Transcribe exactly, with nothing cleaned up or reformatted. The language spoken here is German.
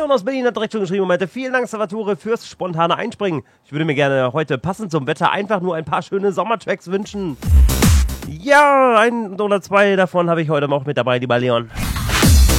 Leon aus Berlin hat direkt schon geschrieben und meinte, vielen Dank, Salvatore, fürs spontane Einspringen. Ich würde mir gerne heute passend zum Wetter einfach nur ein paar schöne Sommertracks wünschen. Ja, ein oder zwei davon habe ich heute auch mit dabei, lieber Leon.